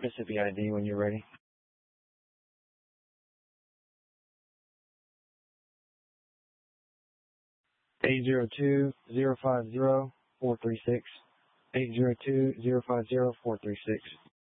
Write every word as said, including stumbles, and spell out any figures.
Mississippi I D when you're ready. Eight zero two zero five zero four three six. Eight zero two zero five zero four three six.